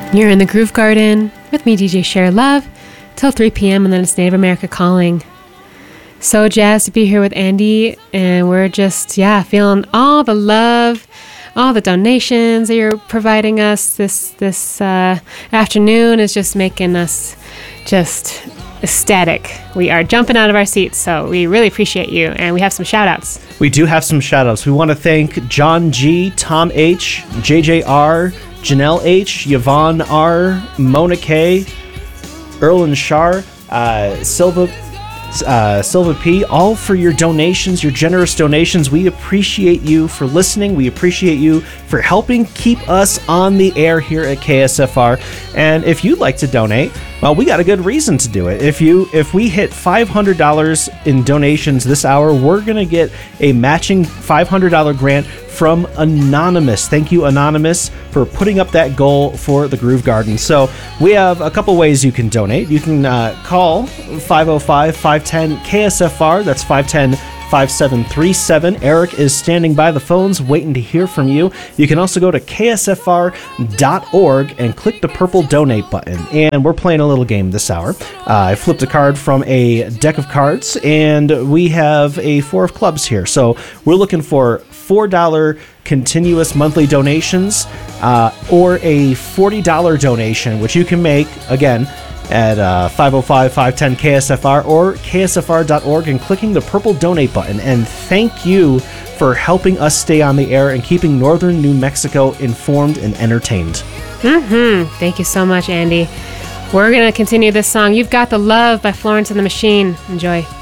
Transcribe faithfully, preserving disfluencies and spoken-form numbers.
You're in the Groove Garden with me, D J Cher Love, till three p.m. and then it's Native America Calling. So jazzed to be here with Andy, and we're just, yeah, feeling all the love, all the donations that you're providing us this this uh, afternoon is just making us just ecstatic. We are jumping out of our seats, so we really appreciate you, and we have some shout outs. We do have some shout outs. We want to thank John G, Tom H, J J R, Janelle H, Yvonne R, Mona K, Erlen Shar, uh, Silva, uh, Silva P, all for your donations, your generous donations. We appreciate you for listening. We appreciate you for helping keep us on the air here at K S F R. And if you'd like to donate, well, we got a good reason to do it. If you if we hit five hundred dollars in donations this hour, we're going to get a matching five hundred dollars grant from Anonymous. Thank you, Anonymous, for putting up that goal for the Groove Garden. So we have a couple ways you can donate. You can uh, call five oh five, five one zero, K S F R. That's five one zero, five seven three seven. Eric is standing by the phones waiting to hear from you. You can also go to K S F R dot org and click the purple donate button. And we're playing a little game this hour. Uh, I flipped a card from a deck of cards, and we have a four of clubs here. So we're looking for four dollars continuous monthly donations uh, or a forty dollars donation, which you can make, again, at uh, five oh five, five one zero, K S F R or K S F R dot org and clicking the purple donate button. And thank you for helping us stay on the air and keeping northern New Mexico informed and entertained. Mm-hmm. Thank you so much, Andy. We're going to continue this song, You've Got the Love by Florence and the Machine. Enjoy.